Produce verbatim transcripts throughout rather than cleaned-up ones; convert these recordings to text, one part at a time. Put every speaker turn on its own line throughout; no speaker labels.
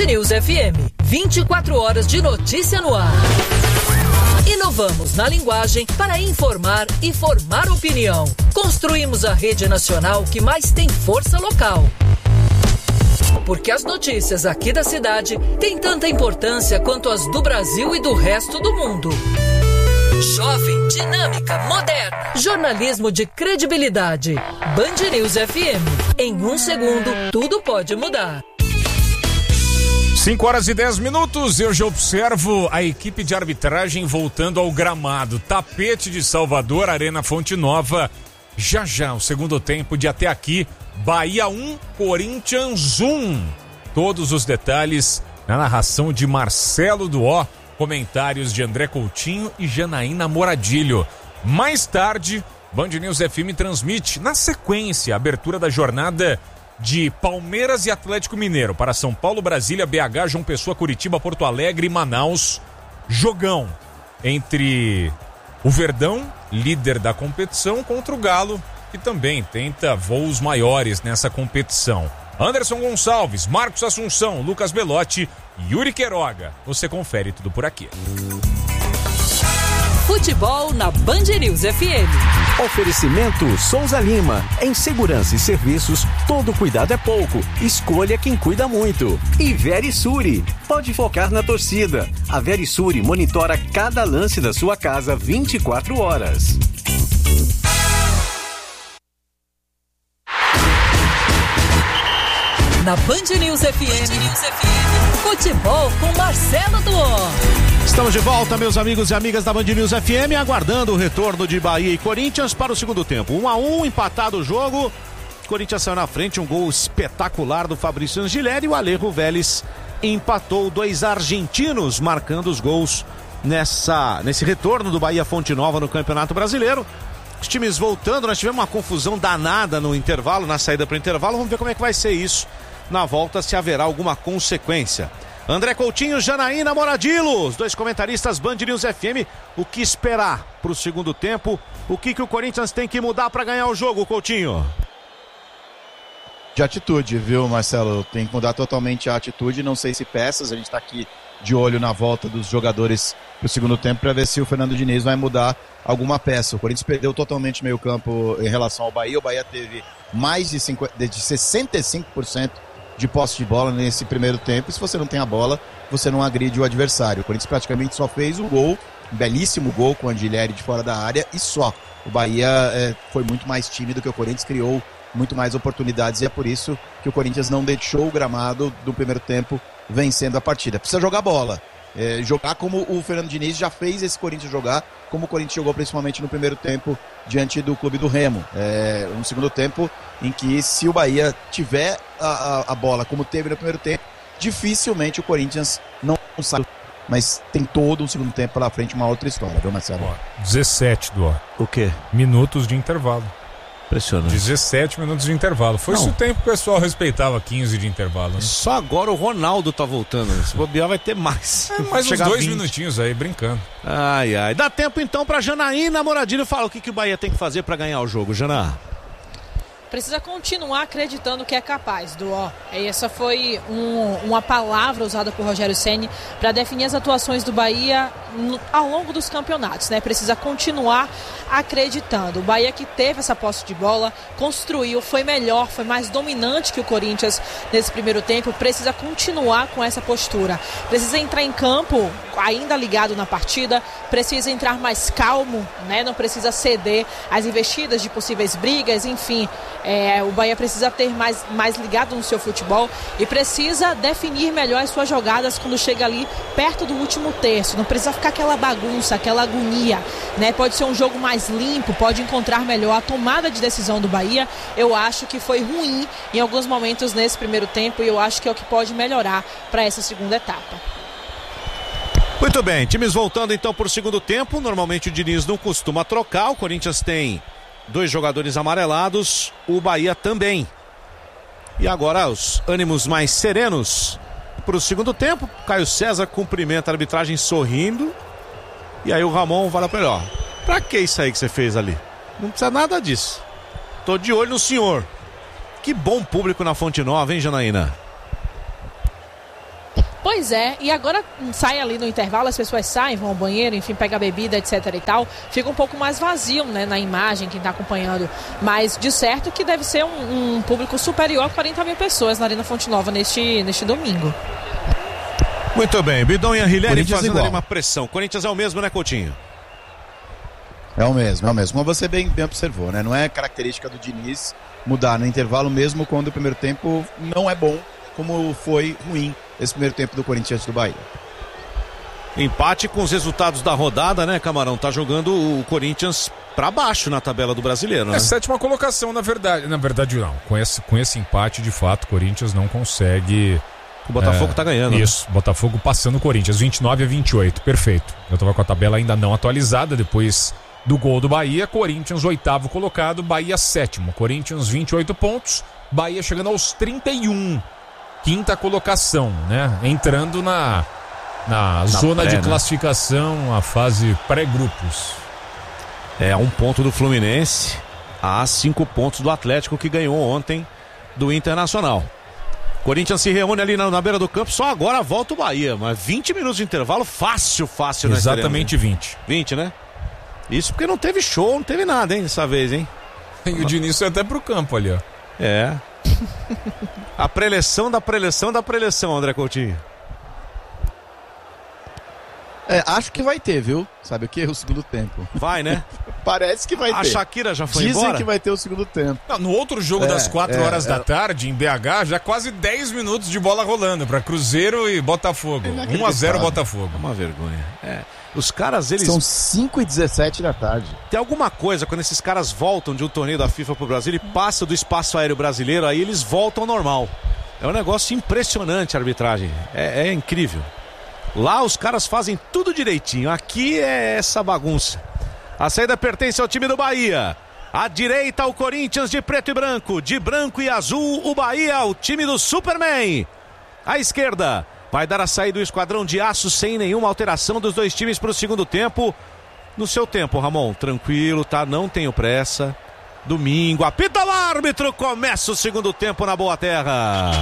News F M, vinte e quatro horas de notícia no ar. Inovamos na linguagem para informar e formar opinião. Construímos a rede nacional que mais tem força local. Porque as notícias aqui da cidade têm tanta importância quanto as do Brasil e do resto do mundo. Jovem, dinâmica, moderna. Jornalismo de credibilidade. Band News F M. Em um segundo, tudo pode mudar.
cinco horas e dez minutos, eu já observo a equipe de arbitragem voltando ao gramado. Tapete de Salvador, Arena Fonte Nova. Já já, o segundo tempo de até aqui, Bahia um, Corinthians um. Todos os detalhes na narração de Marcelo Duó, comentários de André Coutinho e Janaína Moradilho. Mais tarde, Band News F M transmite, na sequência, a abertura da jornada de Palmeiras e Atlético Mineiro para São Paulo, Brasília, B H, João Pessoa, Curitiba, Porto Alegre e Manaus. Jogão entre o Verdão, líder da competição, contra o Galo, que também tenta voos maiores nessa competição. Anderson Gonçalves, Marcos Assunção, Lucas Belotti e Yuri Queiroga. Você confere tudo por aqui.
Futebol na Band News F M.
Oferecimento Souza Lima. Em segurança e serviços, todo cuidado é pouco. Escolha quem cuida muito. E Verisure. Pode focar na torcida. A Verisure monitora cada lance da sua casa vinte e quatro horas.
Na Band News F M, Band News F M. Futebol com Marcelo Duó.
Estamos de volta, meus amigos e amigas da Band News F M, aguardando o retorno de Bahia e Corinthians para o segundo tempo. um a um, empatado o jogo. Corinthians saiu na frente, um gol espetacular do Fabrício Angileri e o Alejo Vélez empatou. Dois argentinos marcando os gols nessa, nesse retorno do Bahia Fonte Nova no Campeonato Brasileiro. Os times voltando, nós tivemos uma confusão danada no intervalo, na saída para o intervalo. Vamos ver como é que vai ser isso na volta, se haverá alguma consequência. André Coutinho, Janaína Moradillo, os dois comentaristas Band News F M. O que esperar para o segundo tempo? O que, que o Corinthians tem que mudar para ganhar o jogo, Coutinho?
De atitude, viu, Marcelo? Tem que mudar totalmente a atitude. Não sei se peças, a gente está aqui de olho na volta dos jogadores para o segundo tempo para ver se o Fernando Diniz vai mudar alguma peça. O Corinthians perdeu totalmente meio campo em relação ao Bahia. O Bahia teve mais de, cinquenta, de sessenta e cinco por cento de posse de bola nesse primeiro tempo. E se você não tem a bola, você não agride o adversário. O Corinthians praticamente só fez um gol, um belíssimo gol com o Angileri de fora da área e só. O Bahia é, foi muito mais tímido que o Corinthians, criou muito mais oportunidades e é por isso que o Corinthians não deixou o gramado do primeiro tempo vencendo a partida. Precisa jogar bola. É, jogar como o Fernando Diniz já fez esse Corinthians jogar, como o Corinthians jogou principalmente no primeiro tempo diante do Clube do Remo. É um segundo tempo em que, se o Bahia tiver a, a, a bola como teve no primeiro tempo, dificilmente o Corinthians não sai. Mas tem todo um segundo tempo pela frente, uma outra história, viu, Marcelo?
dezessete do
O quê?
Minutos de intervalo.
Impressionante.
dezessete minutos de intervalo. Foi esse o tempo que o pessoal respeitava quinze de intervalo. Né?
Só agora o Ronaldo tá voltando. Se bobear vai ter mais.
É, mais uns dois minutinhos aí, brincando.
Ai, ai. Dá tempo então pra Janaína Moradilho. Fala o que, que o Bahia tem que fazer pra ganhar o jogo, Jana.
Precisa continuar acreditando que é capaz, Duó. Essa foi um, uma palavra usada por Rogério Ceni para definir as atuações do Bahia no, ao longo dos campeonatos, né? Precisa continuar acreditando. O Bahia, que teve essa posse de bola, construiu, foi melhor, foi mais dominante que o Corinthians nesse primeiro tempo. Precisa continuar com essa postura. Precisa entrar em campo ainda ligado na partida, precisa entrar mais calmo, né? Não precisa ceder às investidas de possíveis brigas, enfim. É, o Bahia precisa ter mais, mais ligado no seu futebol e precisa definir melhor as suas jogadas quando chega ali perto do último terço. Não precisa ficar aquela bagunça, aquela agonia, né? Pode ser um jogo mais limpo, pode encontrar melhor a tomada de decisão do Bahia. Eu acho que foi ruim em alguns momentos nesse primeiro tempo e eu acho que é o que pode melhorar para essa segunda etapa.
Muito bem, times voltando então por segundo tempo. Normalmente o Diniz não costuma trocar. O Corinthians tem dois jogadores amarelados, o Bahia também. E agora os ânimos mais serenos para o segundo tempo. Caio César cumprimenta a arbitragem sorrindo. E aí o Ramon vai lá para ele, ó. Pra que isso aí que você fez ali? Não precisa nada disso. Tô de olho no senhor. Que bom público na Fonte Nova, hein, Janaína?
Pois é, e agora sai ali no intervalo, as pessoas saem, vão ao banheiro, enfim, pega a bebida, etc e tal, fica um pouco mais vazio, né, na imagem, quem está acompanhando, mas de certo que deve ser um, um público superior a quarenta mil pessoas na Arena Fonte Nova neste, neste domingo.
Muito bem, Bidon e Anrileri fazendo
igual.
ali uma pressão. Corinthians é o mesmo, né, Coutinho?
É o mesmo, é o mesmo. Como você bem, bem observou, né? Não é característica do Diniz mudar no intervalo, mesmo quando o primeiro tempo não é bom, como foi ruim esse primeiro tempo do Corinthians do Bahia.
Empate com os resultados da rodada, né, Camarão? Tá jogando o Corinthians pra baixo na tabela do Brasileiro, né?
É sétima colocação, na verdade. Na verdade, não. Com esse, com esse empate, de fato, o Corinthians não consegue...
O Botafogo
é,
tá ganhando.
Isso, né? Botafogo passando o Corinthians, vinte e nove a vinte e oito, perfeito. Eu tava com a tabela ainda não atualizada, depois do gol do Bahia. Corinthians, oitavo colocado, Bahia, sétimo. Corinthians, vinte e oito pontos, Bahia chegando aos trinta e um. Quinta colocação, né? Entrando na, na, na zona pré, de classificação, né? A fase pré-grupos.
É, um ponto do Fluminense, a cinco pontos do Atlético, que ganhou ontem do Internacional. Corinthians se reúne ali na, na beira do campo, só agora volta o Bahia, mas vinte minutos de intervalo, fácil, fácil.
Exatamente vinte.
vinte, né? Isso porque não teve show, não teve nada, hein, dessa vez, hein?
E o Diniz foi até pro campo ali, ó.
É. A preleção da preleção da preleção, André Coutinho.
É, acho que vai ter, viu? Sabe o que? O segundo tempo.
Vai, né?
Parece que vai
a
ter.
A Shakira já foi
Dizem
embora?
que vai ter o segundo tempo.
Não, no outro jogo é, das quatro é, horas é, da tarde, em B H, já quase dez minutos de bola rolando para Cruzeiro e Botafogo. um a zero Botafogo.
É uma vergonha. É. Os caras, eles...
São cinco e dezessete da tarde.
Tem alguma coisa, quando esses caras voltam de um torneio da FIFA pro Brasil e passam do espaço aéreo brasileiro, aí eles voltam ao normal. É um negócio impressionante a arbitragem. É, é incrível. Lá os caras fazem tudo direitinho. Aqui é essa bagunça. A saída pertence ao time do Bahia. À direita o Corinthians de preto e branco. De branco e azul o Bahia, o time do Superman. À esquerda vai dar a saída do esquadrão de aço sem nenhuma alteração dos dois times para o segundo tempo. No seu tempo, Ramon, tranquilo, tá? Não tenho pressa. Domingo, apita o árbitro, começa o segundo tempo na Boa Terra.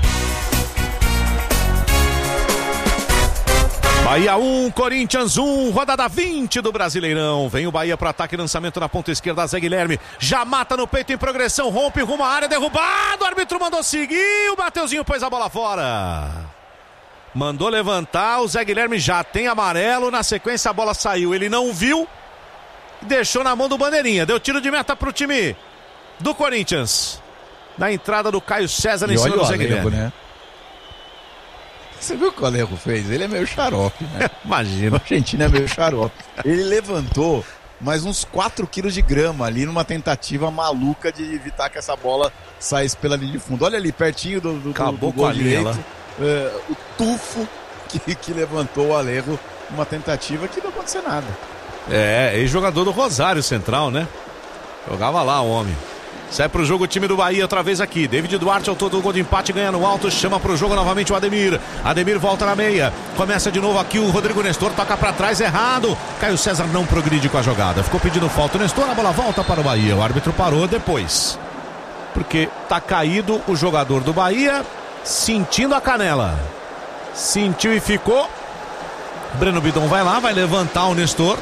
Bahia um, Corinthians um, rodada vinte do Brasileirão. Vem o Bahia para ataque, lançamento na ponta esquerda, Zé Guilherme já mata no peito em progressão, rompe rumo à área, derrubado, o árbitro mandou seguir, o Mateuzinho pôs a bola fora. Mandou levantar, o Zé Guilherme já tem amarelo, na sequência a bola saiu, ele não viu, deixou na mão do Bandeirinha, deu tiro de meta pro time do Corinthians. Na entrada do Caio César em cima do Zé Guilherme, né?
Você viu o que o Alejo fez? Ele é meio xarope, né?
Imagina.
O argentino é meio xarope. Ele levantou mais uns quatro quilos de grama ali numa tentativa maluca de evitar que essa bola saísse pela linha de fundo. Olha ali, pertinho do, do,
Acabou
do gol
com a
direito,
linha,
é, o tufo que, que levantou o Alejo numa tentativa que não aconteceu nada.
É, ex-jogador do Rosário Central, né? Jogava lá o homem. Sai pro jogo o time do Bahia outra vez aqui. David Duarte, autor do gol de empate, ganha no alto, chama pro jogo novamente o Ademir. Ademir volta na meia. Começa de novo aqui o Rodrigo Nestor, toca pra trás, errado. Caio César não progride com a jogada. Ficou pedindo falta o Nestor, a bola volta para o Bahia. O árbitro parou depois. Porque tá caído o jogador do Bahia, sentindo a canela. Sentiu e ficou. Breno Bidon vai lá, vai levantar o Nestor.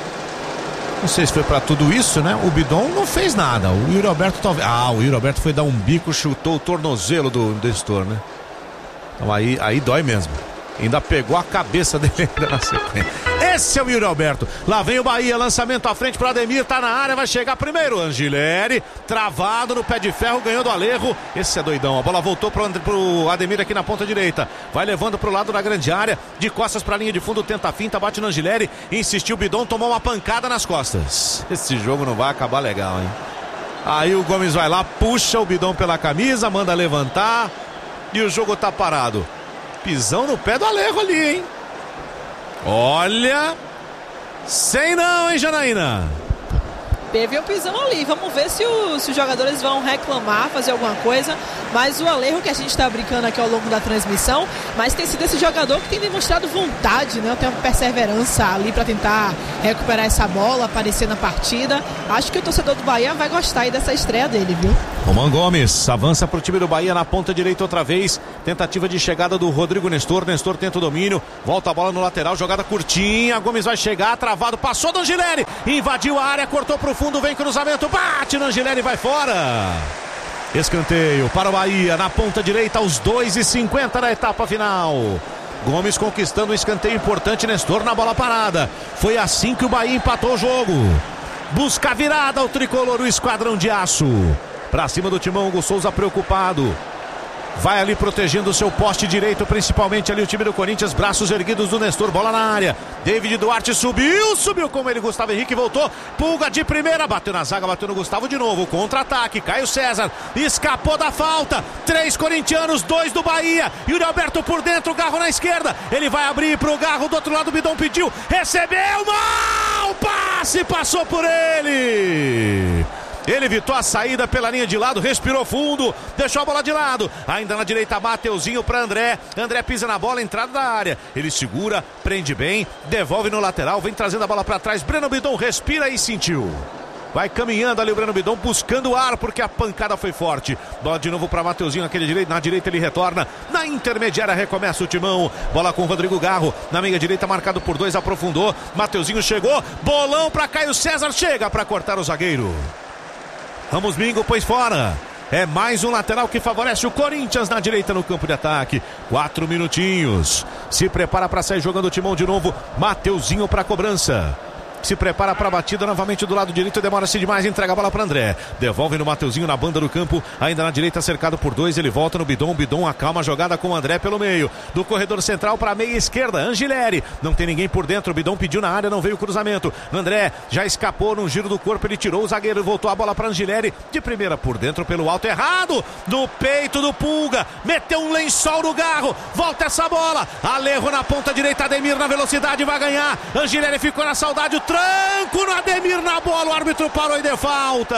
Não sei se foi pra tudo isso, né? O Bidon não fez nada. O Yuri Alberto talvez... Ah, o Yuri Alberto foi dar um bico, chutou o tornozelo do Nestor, né? Então aí, aí dói mesmo. Ainda pegou a cabeça dele na sequência. Esse é o Yuri Alberto. Lá vem o Bahia, lançamento à frente para Ademir, tá na área, vai chegar primeiro. Angileri, travado no pé de ferro, ganhou do Alejo. Esse é doidão. A bola voltou pro, pro Ademir aqui na ponta direita. Vai levando pro lado da grande área, de costas pra linha de fundo, tenta a finta, bate no Angileri, insistiu o Bidon, tomou uma pancada nas costas. Esse jogo não vai acabar legal, hein? Aí o Gomes vai lá, puxa o Bidon pela camisa, manda levantar e o jogo tá parado. Pisão no pé do Alejo ali, hein? Olha, sem não, hein, Janaína?
Teve o pisão ali, vamos ver se, o, se os jogadores vão reclamar, fazer alguma coisa, mas o Alejo, que a gente está brincando aqui ao longo da transmissão, mas tem sido esse jogador que tem demonstrado vontade, né? Tem uma perseverança ali para tentar recuperar essa bola, aparecer na partida. Acho que o torcedor do Bahia vai gostar aí dessa estreia dele, viu?
Roman Gomes avança pro time do Bahia na ponta direita outra vez, tentativa de chegada do Rodrigo Nestor, Nestor tenta o domínio, volta a bola no lateral, jogada curtinha, Gomes vai chegar, travado, passou do Angelelli, invadiu a área, cortou pro fundo, vem cruzamento, bate no Angelelli, vai fora. Escanteio para o Bahia na ponta direita aos dois e cinquenta da etapa final. Gomes conquistando um escanteio importante, Nestor na bola parada. Foi assim que o Bahia empatou o jogo. Busca a virada o tricolor, o esquadrão de aço. Pra cima do Timão, Hugo Souza preocupado. Vai ali protegendo o seu poste direito, principalmente ali o time do Corinthians, braços erguidos do Nestor, bola na área. David Duarte subiu, subiu com ele, Gustavo Henrique voltou, Pulga de primeira, bateu na zaga, bateu no Gustavo de novo, contra-ataque, Caio César, escapou da falta, três corintianos, dois do Bahia, Yuri Alberto por dentro, Garro na esquerda, ele vai abrir pro Garro, do outro lado o Bidon pediu, recebeu, mal, passe, passou por ele. Ele evitou a saída pela linha de lado, respirou fundo, deixou a bola de lado. Ainda na direita, Mateuzinho para André. André pisa na bola, entrada da área. Ele segura, prende bem, devolve no lateral, vem trazendo a bola para trás. Breno Bidon respira e sentiu. Vai caminhando ali o Breno Bidon, buscando ar, porque a pancada foi forte. Bola de novo para Mateuzinho, aquele direito, na direita ele retorna. Na intermediária recomeça o Timão. Bola com o Rodrigo Garro, na meia direita marcado por dois, aprofundou. Mateuzinho chegou, bolão para Caio César, chega para cortar o zagueiro. Ramos Mingo pôs fora. É mais um lateral que favorece o Corinthians na direita no campo de ataque. Quatro minutinhos. Se prepara para sair jogando o Timão de novo. Mateuzinho para cobrança. Se prepara para a batida novamente do lado direito, demora-se demais, entrega a bola para André, devolve no Mateuzinho na banda do campo, ainda na direita cercado por dois, ele volta no Bidon, Bidon acalma a jogada com o André pelo meio, do corredor central para a meia esquerda, Angileri, não tem ninguém por dentro, Bidon pediu na área, não veio o cruzamento, André já escapou no giro do corpo, ele tirou o zagueiro, voltou a bola para Angileri, de primeira por dentro pelo alto, errado, no peito do Pulga, meteu um lençol no Garro, volta essa bola, Alejo na ponta direita, Ademir na velocidade, vai ganhar, Angileri ficou na saudade, o tranco no Ademir na bola, o árbitro parou e deu falta.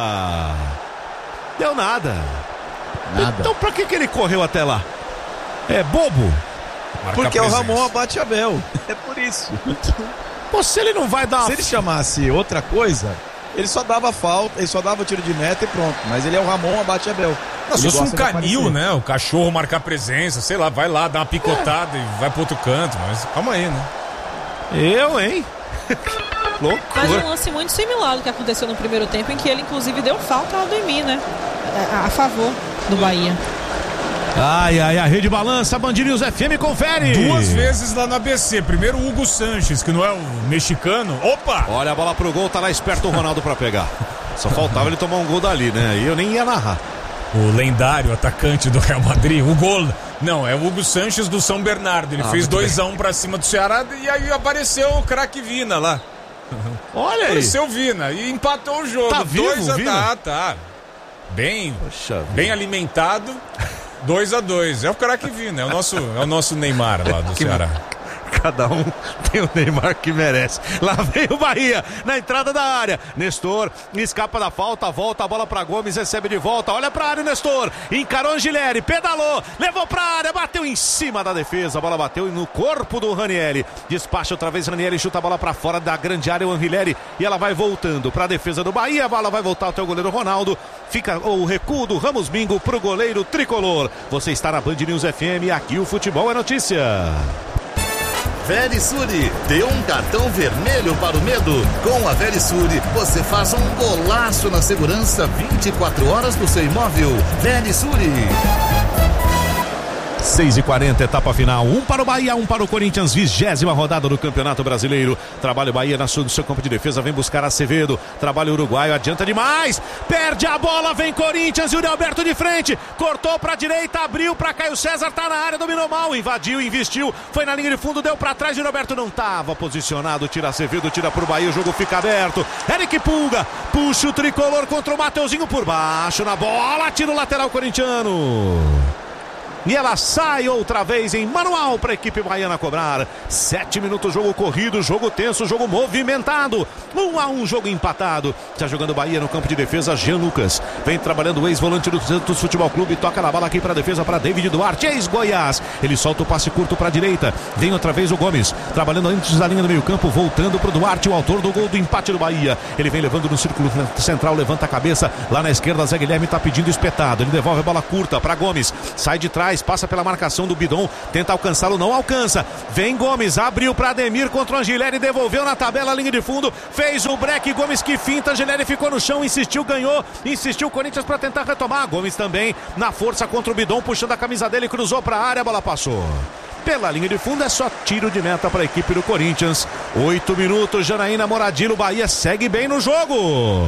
Deu nada. Nada. Então pra que que ele correu até lá? É bobo?
Marca Porque o Ramon abate Abel. É por isso.
Pô, se ele não vai dar uma...
Se ele chamasse outra coisa, ele só dava falta, ele só dava tiro de meta e pronto. Mas ele é o Ramon abate Abel.
Não, se fosse um canil, né? O cachorro marcar presença, sei lá, vai lá, dá uma picotada é. e vai pro outro canto. Mas calma aí, né?
Eu, hein? Louco.
Mas um lance muito similar ao que aconteceu no primeiro tempo, em que ele inclusive deu falta ao Ademir, né? A, a favor do Bahia.
Ai, ai, a rede balança, Band News F M, confere.
Duas vezes lá no A B C. Primeiro o Hugo Sanches, que não é o mexicano. Opa!
Olha a bola pro gol, tá lá esperto o Ronaldo pra pegar. Só faltava ele tomar um gol dali, né? E eu nem ia narrar.
O lendário atacante do Real Madrid, o gol... Não, é o Hugo Sanches do São Bernardo. Ele ah, fez dois a um pra cima do Ceará e aí apareceu o craque Vina lá.
Olha aí.
Apareceu Vina e empatou o jogo.
Tá vivo,
dois a...
Vina?
Tá, tá. Bem,
Poxa,
bem alimentado. dois a dois. É o craque Vina, é o nosso, é o nosso Neymar lá do Ceará.
Cada um tem o Neymar que merece. Lá vem o Bahia, na entrada da área. Nestor escapa da falta, volta a bola para Gomes, recebe de volta. Olha para a área o Nestor, encarou Angileri, pedalou, levou para a área, bateu em cima da defesa. A bola bateu no corpo do Ranieri. Despacha outra vez Ranieri, chuta a bola para fora da grande área o Angileri. E ela vai voltando para a defesa do Bahia. A bola vai voltar até o goleiro Ronaldo. Fica o recuo do Ramos Mingo para o goleiro tricolor. Você está na Band News F M, aqui o futebol é notícia.
Verisure, deu um cartão vermelho para o medo. Com a Verisure, você faz um golaço na segurança vinte e quatro horas do seu imóvel. Verisure.
seis e quarenta, etapa final. Um para o Bahia, um para o Corinthians. Vigésima rodada do Campeonato Brasileiro. Trabalha o Bahia na sua, no seu campo de defesa. Vem buscar Acevedo. Trabalha o uruguaio, adianta demais. Perde a bola, vem Corinthians. Yuri Alberto de frente. Cortou para a direita, abriu para Caio César. Tá na área, dominou mal. Invadiu, investiu. Foi na linha de fundo, deu para trás. Yuri Alberto não estava posicionado. Tira Acevedo, tira para o Bahia. O jogo fica aberto. Eric Pulga puxa o tricolor contra o Mateuzinho por baixo na bola. Tira o lateral corintiano. e ela sai outra vez em manual para a equipe baiana cobrar. Sete minutos, jogo corrido, jogo tenso, jogo movimentado. Um a um, jogo empatado. Está jogando Bahia no campo de defesa. Jean Lucas vem trabalhando o ex-volante do Santos Futebol Clube. Toca na bola aqui para a defesa para David Duarte, ex-Goiás. Ele solta o passe curto para a direita. Vem outra vez o Gomes, trabalhando antes da linha do meio campo, voltando para o Duarte, o autor do gol do empate do Bahia. Ele vem levando no círculo central, levanta a cabeça. Lá na esquerda, Zé Guilherme está pedindo espetado. Ele devolve a bola curta para Gomes. Sai de trás, passa pela marcação do Bidon. Tenta alcançá-lo, não alcança. Vem Gomes, abriu para Ademir contra o Angileri, devolveu na tabela, linha de fundo. Fez o break, Gomes que finta. Angileri ficou no chão, insistiu, ganhou. Insistiu o Corinthians para tentar retomar. Gomes também na força contra o Bidon, puxando a camisa dele, cruzou para a área, a bola passou pela linha de fundo. É só tiro de meta para a equipe do Corinthians. Oito minutos, Janaína Moradillo. Bahia segue bem no jogo.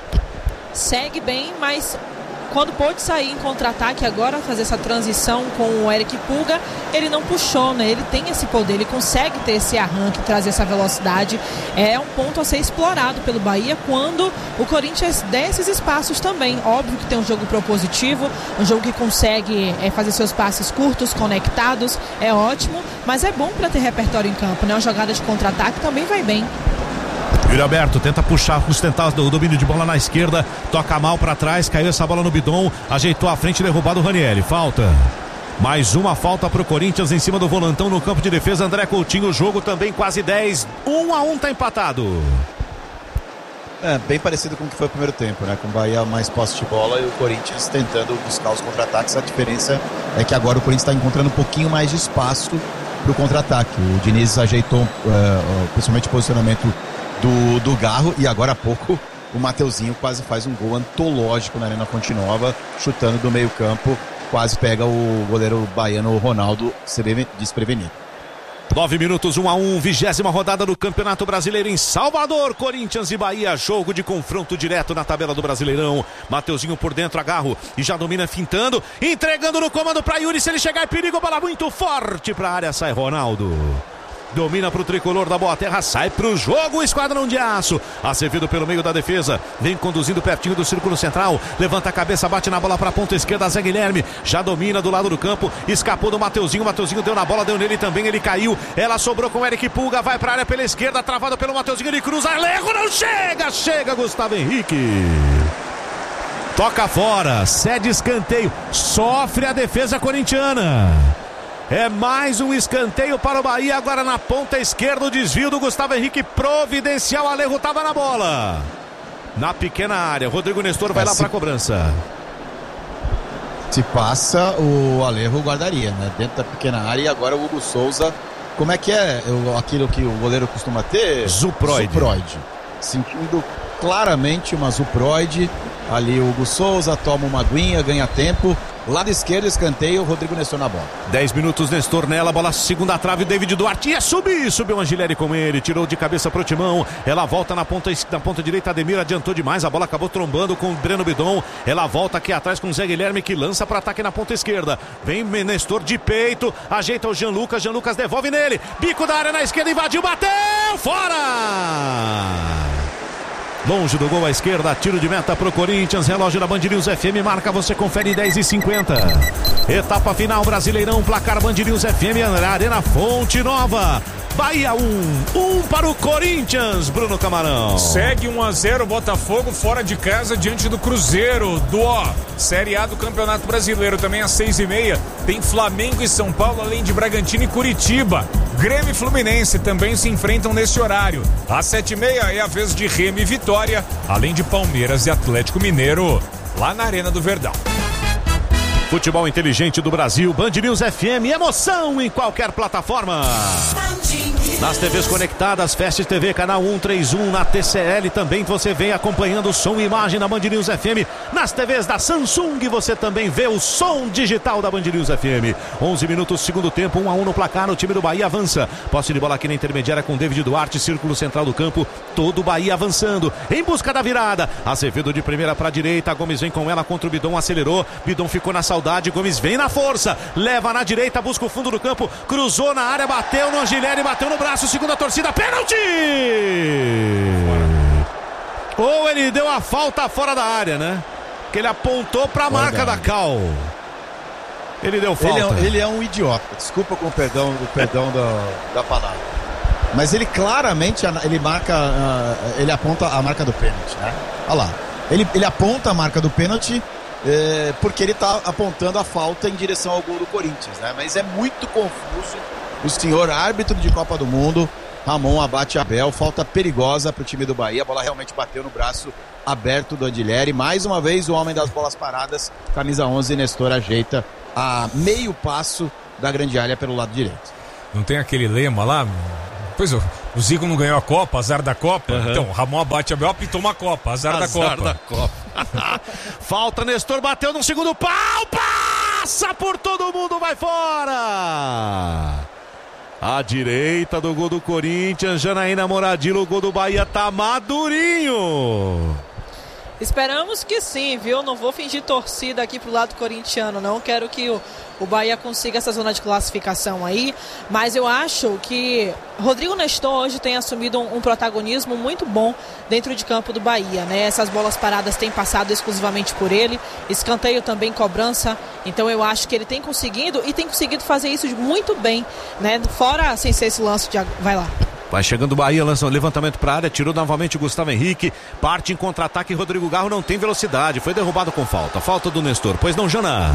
Segue bem, mas quando pôde sair em contra-ataque agora, fazer essa transição com o Eric Pulga, ele não puxou, né? Ele tem esse poder, ele consegue ter esse arranque, trazer essa velocidade. É um ponto a ser explorado pelo Bahia quando o Corinthians der esses espaços também. Óbvio que tem um jogo propositivo, um jogo que consegue é, fazer seus passes curtos, conectados, é ótimo, mas é bom para ter repertório em campo, né? Uma jogada de contra-ataque também vai bem.
Yuri Alberto tenta puxar, sustentar o domínio de bola na esquerda, toca mal para trás, caiu essa bola no Bidon, ajeitou a frente, derrubado o Ranieri. Falta. Mais uma falta para o Corinthians em cima do volantão no campo de defesa. André Coutinho, o jogo também quase dez. Um a um tá empatado.
É, bem parecido com o que foi o primeiro tempo, né? Com o Bahia mais posse de bola e o Corinthians tentando buscar os contra-ataques. A diferença é que agora o Corinthians está encontrando um pouquinho mais de espaço para o contra-ataque. O Diniz ajeitou uh, principalmente o posicionamento Do, do Garro, e agora há pouco o Mateuzinho quase faz um gol antológico na Arena Fonte Nova, chutando do meio campo, quase pega o goleiro baiano Ronaldo desprevenido.
Nove minutos, um a um, vigésima rodada do Campeonato Brasileiro em Salvador. Corinthians e Bahia, jogo de confronto direto na tabela do Brasileirão. Mateuzinho por dentro, Agarro, e já domina fintando, entregando no comando para Yuri. Se ele chegar é perigo, bola muito forte para a área, sai Ronaldo. Domina para o tricolor da Boa Terra, sai para o jogo, Esquadrão de Aço. Azevedo pelo meio da defesa, vem conduzindo pertinho do círculo central, levanta a cabeça, bate na bola para a ponta esquerda, Zé Guilherme, já domina do lado do campo, escapou do Mateuzinho, Mateuzinho deu na bola, deu nele também, ele caiu, ela sobrou com o Eric Pulga, vai para a área pela esquerda, travado pelo Mateuzinho, ele cruza, Alejo não chega, chega Gustavo Henrique. Toca fora, cede escanteio, sofre a defesa corintiana. É mais um escanteio para o Bahia, agora na ponta esquerda, o desvio do Gustavo Henrique, providencial, Alejo estava na bola. Na pequena área, Rodrigo Nestor vai é, lá se... para a cobrança.
Se passa, o Alejo guardaria, né? Dentro da pequena área, e agora o Hugo Souza, como é que é aquilo que o goleiro costuma ter?
Zuproide.
Zuproide. Sentindo claramente uma Zuproide, ali o Hugo Souza toma uma aguinha, ganha tempo. Lado esquerdo, escanteio, Rodrigo Nestor na bola.
dez minutos, Nestor nela, bola segunda trave, David Duarte ia subir, subiu o Angileri com ele, tirou de cabeça pro Timão, ela volta na ponta, na ponta direita, Ademir adiantou demais, a bola acabou trombando com o Breno Bidon, ela volta aqui atrás com o Zé Guilherme que lança para ataque na ponta esquerda, vem Nestor de peito, ajeita o Jean Lucas, Jean Lucas devolve nele, bico da área na esquerda, invadiu, bateu, fora! Longe do gol à esquerda, tiro de meta pro Corinthians, relógio da Band News F M, marca, você confere dez e cinquenta. Etapa final, Brasileirão, placar Band News F M, Arena Fonte Nova. Bahia um, um para o Corinthians, Bruno Camarão.
Segue um a zero, Botafogo fora de casa diante do Cruzeiro, do ó, Série A do Campeonato Brasileiro, também às seis e meia, tem Flamengo e São Paulo, além de Bragantino e Curitiba. Grêmio e Fluminense também se enfrentam nesse horário. Às sete e meia é a vez de Remo e Vitória, além de Palmeiras e Atlético Mineiro, lá na Arena do Verdão.
Futebol inteligente do Brasil, Band News F M, emoção em qualquer plataforma. Nas T Vs conectadas, Fast T V, canal cento e trinta e um, na T C L também você vem acompanhando o som e imagem da Band News F M. Nas T Vs da Samsung você também vê o som digital da Band News F M. onze minutos, segundo tempo, um a um no placar, o time do Bahia avança. Posse de bola aqui na intermediária com David Duarte, círculo central do campo, todo o Bahia avançando, em busca da virada. Azevedo de primeira para a direita, Gomes vem com ela contra o Bidon, acelerou, Bidon ficou na saudade, Gomes vem na força, leva na direita, busca o fundo do campo, cruzou na área, bateu no Angileri, bateu no braço, segunda torcida, pênalti! Ou ele deu a falta fora da área, né? Que ele apontou para a marca da Cal. Ele deu falta.
Ele é, ele é um idiota, desculpa com o perdão, o perdão da, da palavra. Mas ele claramente, ele marca, ele aponta a marca do pênalti, né? Olha lá. Ele, ele aponta a marca do pênalti é, porque ele está apontando a falta em direção ao gol do Corinthians, né? Mas é muito confuso. O senhor árbitro de Copa do Mundo, Ramon Abate Abel, falta perigosa para o time do Bahia. A bola realmente bateu no braço aberto do Andileri. Mais uma vez o homem das bolas paradas, camisa onze, Nestor, ajeita a meio passo da grande área pelo lado direito.
Não tem aquele lema lá? Pois o, o Zico não ganhou a Copa, azar da Copa. Uhum. Então, Ramon Abate Abel apitou uma Copa, azar, azar da Copa. Azar da Copa.
Falta, Nestor bateu no segundo pau, passa por todo mundo, vai fora! À direita do gol do Corinthians, Janaína Moradillo, o gol do Bahia tá madurinho.
Esperamos que sim, viu? Não vou fingir torcida aqui pro lado corintiano, não. Quero que o, o Bahia consiga essa zona de classificação aí. Mas eu acho que Rodrigo Nestor hoje tem assumido um, um protagonismo muito bom dentro de campo do Bahia, né? Essas bolas paradas têm passado exclusivamente por ele. Escanteio também, cobrança. Então eu acho que ele tem conseguido e tem conseguido fazer isso muito bem, né? Fora sem ser esse lance de... Vai lá.
Vai chegando o Bahia, lança um levantamento para a área, tirou novamente o Gustavo Henrique, parte em contra-ataque, Rodrigo Garro não tem velocidade, foi derrubado com falta, falta do Nestor, pois não, Jana?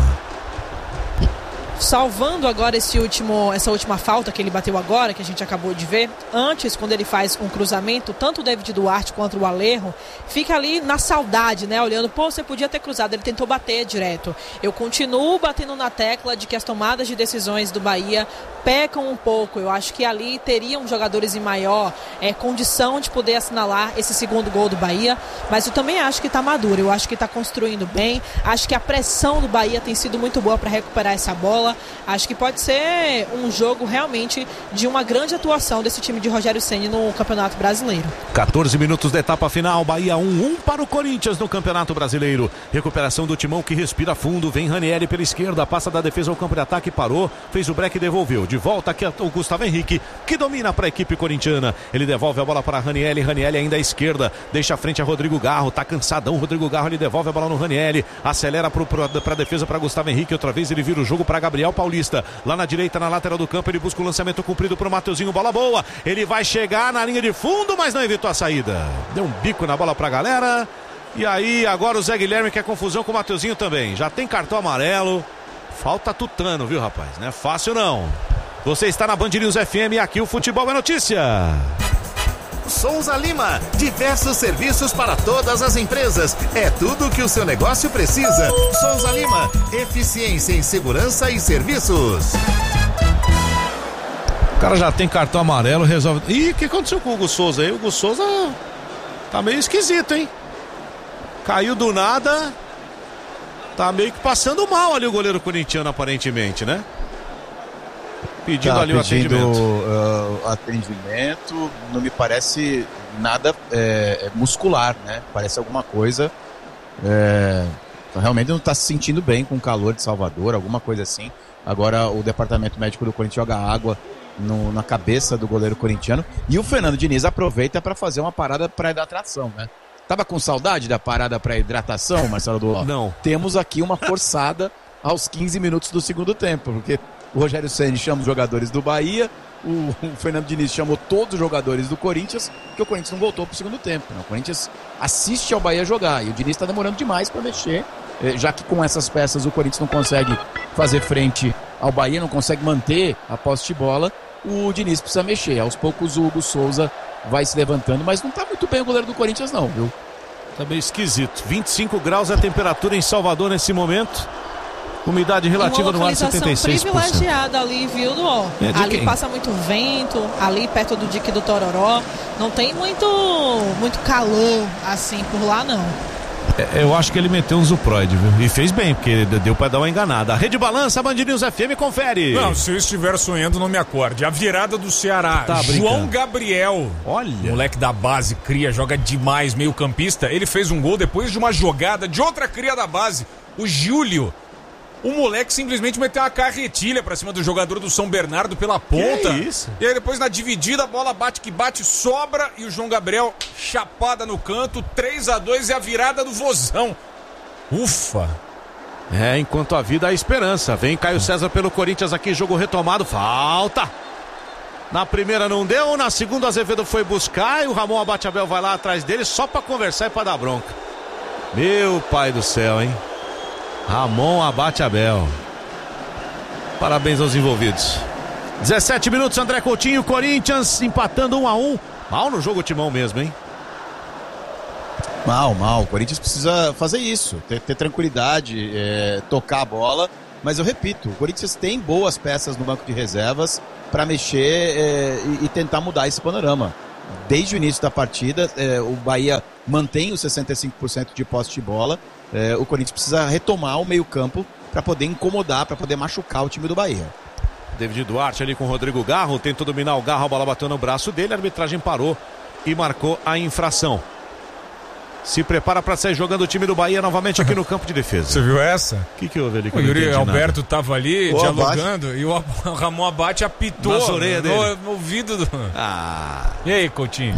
Salvando agora esse último, essa última falta que ele bateu agora, que a gente acabou de ver. Antes, quando ele faz um cruzamento, tanto o David Duarte quanto o Alejo fica ali na saudade, né? Olhando, pô, você podia ter cruzado. Ele tentou bater direto. Eu continuo batendo na tecla de que as tomadas de decisões do Bahia pecam um pouco. Eu acho que ali teriam jogadores em maior é, condição de poder assinalar esse segundo gol do Bahia, mas eu também acho que está maduro, eu acho que está construindo bem, acho que a pressão do Bahia tem sido muito boa para recuperar essa bola, acho que pode ser um jogo realmente de uma grande atuação desse time de Rogério Ceni no Campeonato Brasileiro.
quatorze minutos da etapa final, Bahia um, um para o Corinthians no Campeonato Brasileiro. Recuperação do timão que respira fundo, vem Ranieri pela esquerda, passa da defesa ao campo de ataque, parou, fez o break e devolveu. De volta aqui o Gustavo Henrique, que domina para a equipe corintiana. Ele devolve a bola para Ranieri, Ranieri ainda à esquerda, deixa a frente a Rodrigo Garro, tá cansadão Rodrigo Garro, ele devolve a bola no Ranieri, acelera para a defesa para Gustavo Henrique, outra vez ele vira o jogo para Gabriel Paulista, lá na direita, na lateral do campo, ele busca o lançamento cumprido para o Mateuzinho, bola boa, ele vai chegar na linha de fundo, mas não evitou a saída, deu um bico na bola para a galera, e aí agora o Zé Guilherme quer confusão com o Mateuzinho também, já tem cartão amarelo, falta tutano, viu rapaz, não é fácil não. Você está na Band News F M e aqui o Futebol é Notícia.
Souza Lima, diversos serviços para todas as empresas. É tudo o que o seu negócio precisa. Souza Lima, eficiência em segurança e serviços.
O cara já tem cartão amarelo, resolve... Ih, o que aconteceu com o Hugo Souza aí? O Hugo Souza tá meio esquisito, hein? Caiu do nada. Tá meio que passando mal ali o goleiro corintiano, aparentemente, né? Pedindo tá, ali o pedindo, atendimento.
Uh, atendimento, não me parece nada é, muscular, né? Parece alguma coisa. É, realmente não está se sentindo bem com o calor de Salvador, alguma coisa assim. Agora o departamento médico do Corinthians joga água no, na cabeça do goleiro corintiano. E o Fernando Diniz aproveita para fazer uma parada para hidratação, né? Tava com saudade da parada para hidratação, Marcelo Duó?
Não.
Temos aqui uma forçada aos quinze minutos do segundo tempo, porque o Rogério Ceni chama os jogadores do Bahia, o, o Fernando Diniz chamou todos os jogadores do Corinthians, porque o Corinthians não voltou para o segundo tempo. Né? O Corinthians assiste ao Bahia jogar e o Diniz está demorando demais para mexer, já que com essas peças o Corinthians não consegue fazer frente ao Bahia, não consegue manter a posse de bola, o Diniz precisa mexer. Aos poucos o Hugo Souza vai se levantando, mas não está muito bem o goleiro do Corinthians não, viu?
Tá meio esquisito. vinte e cinco graus é a temperatura em Salvador nesse momento. Umidade relativa no ar setenta e seis por cento.
Privilegiada ali, viu, Duó? É ali quem? Passa muito vento, ali perto do dique do Tororó. Não tem muito, muito calor assim por lá, não.
É, eu acho que ele meteu um Zuproid, viu? E fez bem, porque deu pra dar uma enganada. A Rede Balança, a Band News F M, confere.
Não, se eu estiver sonhando, não me acorde. A virada do Ceará, tá João Gabriel.
Olha.
Moleque da base, cria, joga demais, meio campista. Ele fez um gol depois de uma jogada de outra cria da base, o Júlio. O moleque simplesmente meteu uma carretilha pra cima do jogador do São Bernardo pela ponta.
Que isso?
E aí depois na dividida a bola bate que bate, sobra e o João Gabriel chapada no canto, três a dois e a virada do Vozão. Ufa!
É, enquanto a vida há esperança. Vem Caio César pelo Corinthians aqui, jogo retomado, falta. Na primeira não deu, na segunda Azevedo foi buscar e o Ramon Abate-Abel vai lá atrás dele só pra conversar e pra dar bronca. Meu pai do céu, hein? Ramon Abate-Abel. Parabéns aos envolvidos. dezessete minutos, André Coutinho, Corinthians empatando um a um. Mal no jogo, Timão mesmo, hein?
Mal, mal. O Corinthians precisa fazer isso, ter, ter tranquilidade, é, tocar a bola. Mas eu repito, o Corinthians tem boas peças no banco de reservas para mexer é, e, e tentar mudar esse panorama. Desde o início da partida, é, o Bahia mantém os sessenta e cinco por cento de posse de bola. É, o Corinthians precisa retomar o meio-campo para poder incomodar, para poder machucar o time do Bahia.
David Duarte ali com o Rodrigo Garro, tentou dominar o Garro, a bola bateu no braço dele, a arbitragem parou e marcou a infração. Se prepara para sair jogando o time do Bahia novamente aqui no campo de defesa.
Você viu essa?
O que, que houve ali?
O Yuri Alberto
nada.
tava ali
o
dialogando
Abate.
e o Ramon Abate apitou
nas orelhas dele.
No, no ouvido do...
Ah.
E aí, Coutinho?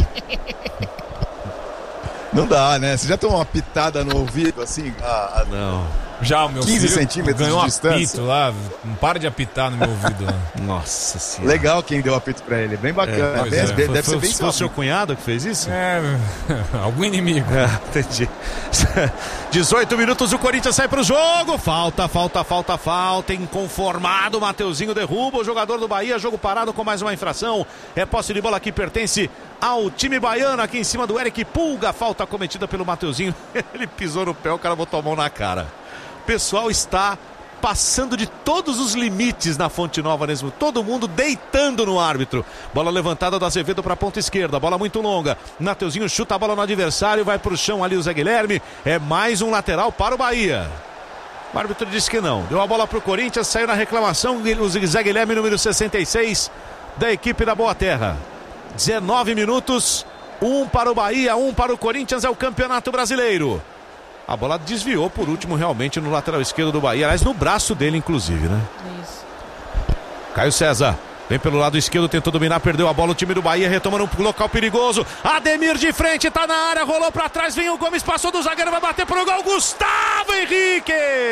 Não dá, né? Você já tomou uma pitada no ouvido, assim? A, a...
Não.
Já o meu
quinze
filho
centímetros
ganhou
de
um
distância.
apito lá. Não para de apitar no meu ouvido lá.
Nossa senhora.
Legal quem deu o apito pra ele. Bem bacana.
É,
bem,
é.
Deve
foi,
ser bem
foi o seu cunhado que fez isso?
É, algum inimigo.
É, entendi. dezoito minutos, o Corinthians sai pro jogo. Falta, falta, falta, falta. Inconformado, Mateuzinho derruba o jogador do Bahia. Jogo parado com mais uma infração. É posse de bola que pertence ao time baiano. Aqui em cima do Eric Pulga. Falta cometida pelo Mateuzinho. Ele pisou no pé, o cara botou a mão na cara. O pessoal está passando de todos os limites na Fonte Nova mesmo. Todo mundo deitando no árbitro. Bola levantada do Azevedo para a ponta esquerda. Bola muito longa. Mateuzinho chuta a bola no adversário. Vai para o chão ali o Zé Guilherme. É mais um lateral para o Bahia. O árbitro disse que não. Deu a bola para o Corinthians. Saiu na reclamação o Zé Guilherme, número sessenta e seis da equipe da Boa Terra. dezenove minutos. Um para o Bahia, um para o Corinthians. É o Campeonato Brasileiro. A bola desviou por último realmente no lateral esquerdo do Bahia. Aliás, no braço dele, inclusive, né?
Isso.
Caio César. Vem pelo lado esquerdo, tentou dominar, perdeu a bola. O time do Bahia retomando um local perigoso. Ademir de frente, tá na área, rolou pra trás. Vem o Gomes, passou do zagueiro, vai bater pro gol. Gustavo Henrique!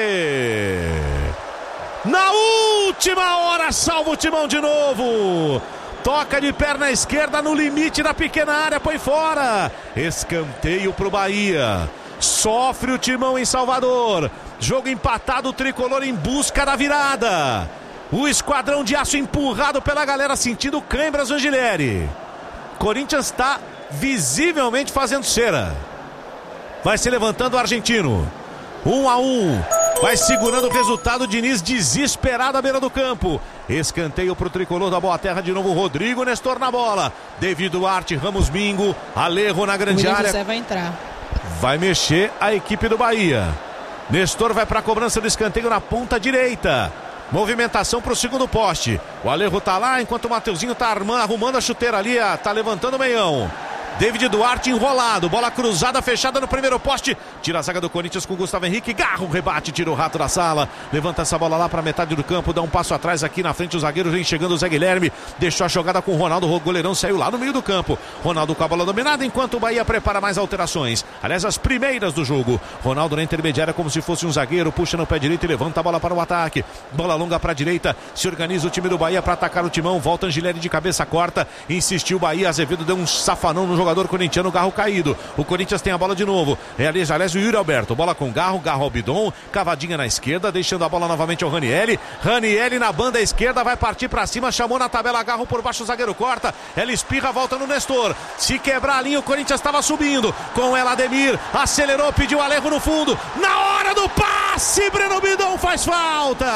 Na última hora, salva o Timão de novo. Toca de perna esquerda no limite da pequena área, põe fora. Escanteio pro Bahia. Sofre o Timão em Salvador. Jogo empatado, o tricolor em busca da virada. O esquadrão de aço empurrado pela galera, sentindo câimbras do Angileri. Corinthians está visivelmente fazendo cera. Vai se levantando o argentino. Um a um. Vai segurando o resultado. Diniz desesperado à beira do campo. Escanteio para o tricolor da Boa Terra. De novo Rodrigo Nestor na bola. David Duarte, Ramos Mingo. Alejo na grande área.
José vai entrar.
Vai mexer a equipe do Bahia. Nestor vai para a cobrança do escanteio na ponta direita. Movimentação para o segundo poste. O Alejo tá lá enquanto o Mateuzinho tá armando, arrumando a chuteira ali. Tá levantando o meião. David Duarte enrolado, bola cruzada, fechada no primeiro poste, tira a zaga do Corinthians com o Gustavo Henrique, Garro, rebate, tira o rato da sala, levanta essa bola lá para metade do campo, dá um passo atrás aqui na frente, o zagueiro vem chegando, o Zé Guilherme, deixou a jogada com o Ronaldo, o goleirão saiu lá no meio do campo, Ronaldo com a bola dominada, enquanto o Bahia prepara mais alterações, aliás as primeiras do jogo, Ronaldo na intermediária como se fosse um zagueiro, puxa no pé direito e levanta a bola para o ataque, bola longa para a direita, se organiza o time do Bahia para atacar o Timão, volta Angileri de cabeça, corta, insistiu o Bahia, Azevedo deu um safanão no jogador corintiano, Garro caído, o Corinthians tem a bola de novo, é ali, aliás, o Yuri Alberto, bola com Garro, Garro ao bidon, cavadinha na esquerda, deixando a bola novamente ao Ranieri, Ranieri na banda esquerda, vai partir pra cima, chamou na tabela, Garro por baixo, o zagueiro corta, ela espirra, volta no Nestor, se quebrar a linha, o Corinthians estava subindo, com ela Ademir, acelerou, pediu Alejo no fundo, na hora do passe, Breno Bidon faz falta,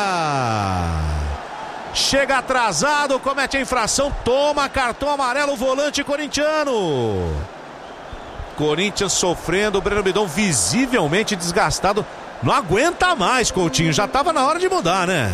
chega atrasado, comete a infração, toma cartão amarelo, o volante corintiano. Corinthians sofrendo, o Breno Bidon visivelmente desgastado, não aguenta mais, Coutinho, já estava na hora de mudar, né?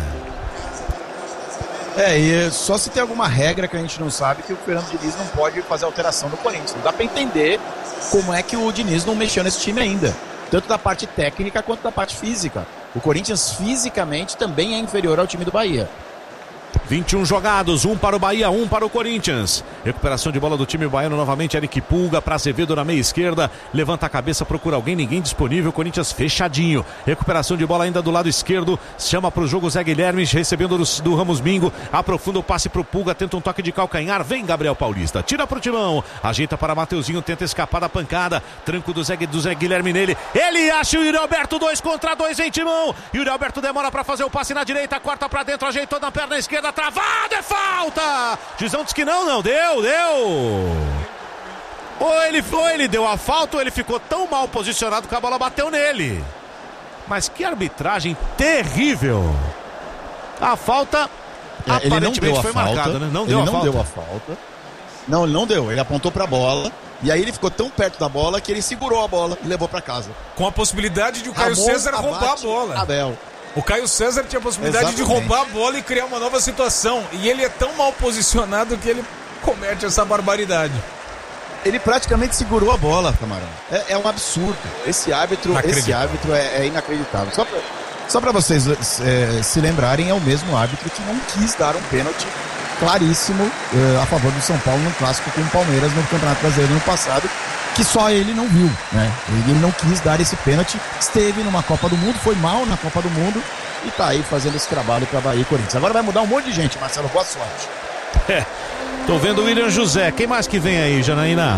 É, e só se tem alguma regra que a gente não sabe, que o Fernando Diniz não pode fazer alteração no Corinthians. Não dá para entender como é que o Diniz não mexeu nesse time ainda, tanto da parte técnica quanto da parte física. O Corinthians fisicamente também é inferior ao time do Bahia.
vinte e um jogados, um para o Bahia, um para o Corinthians. Recuperação de bola do time baiano novamente. Eric Pulga para Azevedo na meia esquerda. Levanta a cabeça, procura alguém, ninguém disponível. Corinthians fechadinho. Recuperação de bola ainda do lado esquerdo. Chama para o jogo Zé Guilherme, recebendo do, do Ramos Mingo. Aprofunda o passe para o Pulga, tenta um toque de calcanhar. Vem Gabriel Paulista, tira para o Timão. Ajeita para Mateuzinho, tenta escapar da pancada. Tranco do Zé, do Zé Guilherme nele. Ele acha o Yuri Alberto, dois contra dois, vem Timão. Yuri Alberto demora para fazer o passe na direita, corta para dentro, ajeitou na perna esquerda. Travado, é falta! Juizão disse que não, não, deu, deu! Ou ele, ou ele deu a falta ou ele ficou tão mal posicionado que a bola bateu nele. Mas que arbitragem terrível! A falta
é,
aparentemente
ele não deu
foi
a falta,
marcada, né? Não
ele
deu a
não
falta.
deu a falta. Não, ele não deu, ele apontou pra bola. E aí ele ficou tão perto da bola que ele segurou a bola e levou pra casa.
Com a possibilidade de o Caio
Ramon
César roubar a bola.
Abel.
O Caio César tinha a possibilidade Exatamente. de roubar a bola e criar uma nova situação. E ele é tão mal posicionado que ele comete essa barbaridade.
Ele praticamente segurou a bola, Camarão. É, é um absurdo. Esse árbitro, esse árbitro é, é inacreditável. Só pra, só pra vocês é, se lembrarem, é o mesmo árbitro que não quis dar um pênalti claríssimo é, a favor do São Paulo no clássico com o Palmeiras no Campeonato Brasileiro no passado, que só ele não viu, né? Ele não quis dar esse pênalti, esteve numa Copa do Mundo, foi mal na Copa do Mundo e tá aí fazendo esse trabalho para Bahia e Corinthians. Agora vai mudar um monte de gente, Marcelo, boa sorte.
É, tô vendo o William José, quem mais que vem aí, Janaína?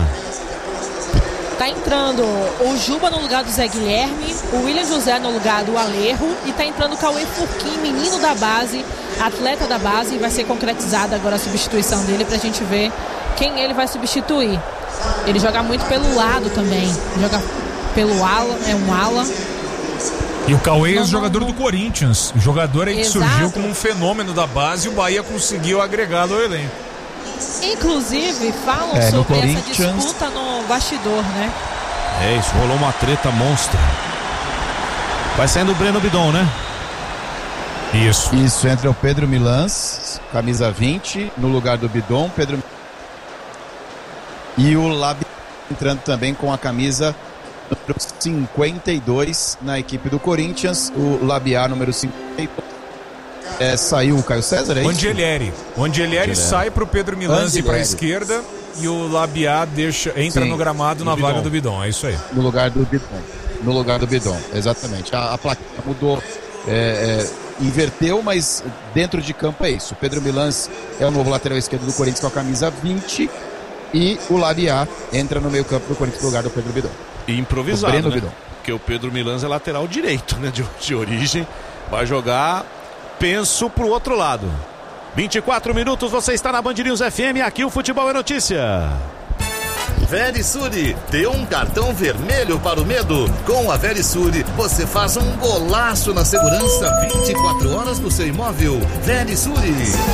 Tá entrando o Juba no lugar do Zé Guilherme, o William José no lugar do Alejo e tá entrando o Cauê Furquim, menino da base, atleta da base, e vai ser concretizada agora a substituição dele pra gente ver quem ele vai substituir. Ele joga muito pelo lado também, joga pelo ala, é um ala.
E o Cauê é o jogador do Corinthians, o jogador aí que
Exato.
surgiu como um fenômeno da base e o Bahia conseguiu agregá-lo ao elenco.
Inclusive, falam
é,
sobre essa disputa no bastidor, né?
É isso, rolou uma treta monstra. Vai saindo o Breno Bidon, né?
Isso.
Isso, entra o Pedro Milans, camisa vinte, no lugar do Bidon, Pedro e o Labi entrando também com a camisa número cinquenta e dois na equipe do Corinthians, o Labiá número cinquenta e dois. É, saiu o Caio César, é isso?
Angelleri. O Angelleri sai pro Pedro Milans ir pra esquerda e o Labiá deixa, entra Sim, no gramado no na Bidon. Vaga do Bidon, é isso aí.
No lugar do Bidon. No lugar do Bidon, exatamente. A, a placa mudou, é, é, inverteu, mas dentro de campo é isso. O Pedro Milans é o novo lateral esquerdo do Corinthians com a camisa vinte e o Labiá entra no meio campo do Corinthians no lugar do Pedro Bidon.
E improvisado,
Breno
né?
Bidon.
Porque o Pedro Milans é lateral direito, né? De, de origem. Vai jogar, penso, pro outro lado. vinte e quatro minutos, você está na Band News F M, aqui o Futebol é Notícia.
Verisure, dê um cartão vermelho para o medo. Com a Verisure, você faz um golaço na segurança vinte e quatro horas do seu imóvel. Verisure.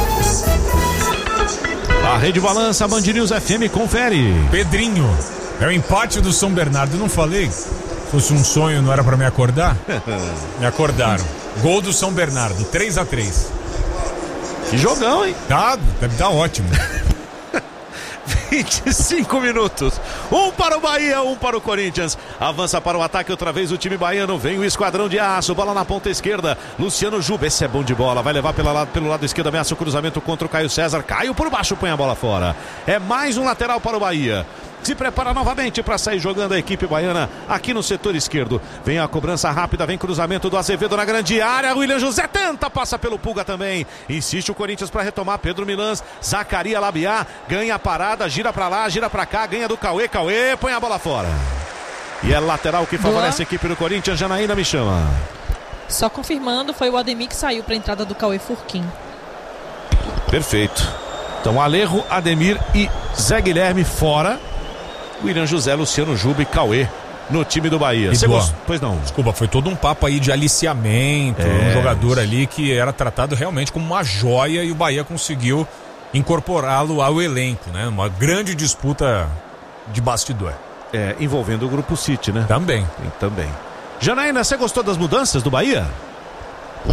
A Rede Balança, Band News F M, confere.
Pedrinho, é o empate do São Bernardo, não falei? Se fosse um sonho, não era para me acordar? Me acordaram. Gol do São Bernardo, três a três.
Que jogão, hein?
Tá, deve estar ótimo.
vinte e cinco minutos. Um para o Bahia, um para o Corinthians. Avança para o ataque outra vez o time baiano. Vem o esquadrão de aço. Bola na ponta esquerda. Luciano Juba. Esse é bom de bola. Vai levar pela lado, pelo lado esquerdo. Ameaça o cruzamento contra o Caio César. Caio por baixo, põe a bola fora. É mais um lateral para o Bahia. Se prepara novamente para sair jogando a equipe baiana aqui no setor esquerdo. Vem a cobrança rápida, vem cruzamento do Azevedo na grande área. William José tenta, passa pelo Pulga também. Insiste o Corinthians para retomar. Pedro Milans, Zacaria Labiá, ganha a parada, gira para lá, gira para cá, ganha do Cauê. Cauê põe a bola fora. E é lateral que favorece a equipe do Corinthians. Janaína me chama.
Só confirmando, foi o Ademir que saiu para a entrada do Cauê Furquim.
Perfeito. Então Alejo, Ademir e Zé Guilherme fora. William José, Luciano Juba e Cauê no time do Bahia. Você gost... Pois não.
Desculpa, foi todo um papo aí de aliciamento, é. um jogador ali que era tratado realmente como uma joia e o Bahia conseguiu incorporá-lo ao elenco, né? Uma grande disputa de bastidor.
É, envolvendo o Grupo City, né?
Também.
Também. Janaína, você gostou das mudanças do Bahia?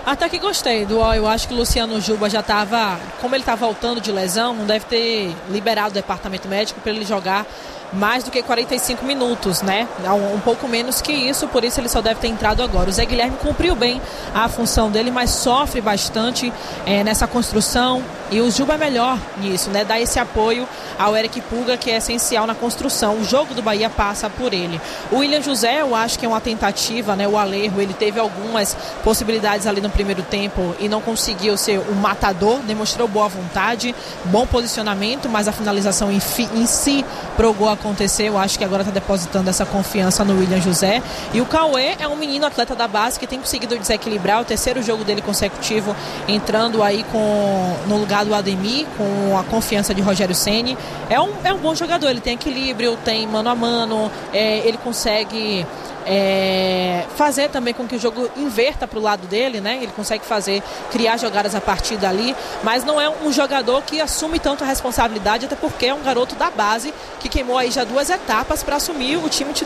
Até que gostei do eu acho que o Luciano Juba já estava, como ele está voltando de lesão, não deve ter liberado o departamento médico para ele jogar mais do que quarenta e cinco minutos, né? Um, um pouco menos que isso, por isso ele só deve ter entrado agora. O Zé Guilherme cumpriu bem a função dele, mas sofre bastante é, nessa construção, e o Juba é melhor nisso, né? Dá esse apoio ao Eric Puga, que é essencial na construção. O jogo do Bahia passa por ele. O William José, eu acho que é uma tentativa, né? O Alejo, ele teve algumas possibilidades ali no primeiro tempo e não conseguiu ser um matador, demonstrou boa vontade, bom posicionamento, mas a finalização em, fi, em si pro gol acontecer. Eu acho que agora está depositando essa confiança no William José. E o Cauê é um menino atleta da base que tem conseguido desequilibrar, o terceiro jogo dele consecutivo, entrando aí com, no lugar do Ademir, com a confiança de Rogério Ceni. É um, é um bom jogador, ele tem equilíbrio, tem mano a mano, é, ele consegue é, fazer também com que o jogo inverta para o lado dele, né? Ele consegue fazer, criar jogadas a partir dali, mas não é um jogador que assume tanto a responsabilidade, até porque é um garoto da base que queimou aí já duas etapas para assumir o time titular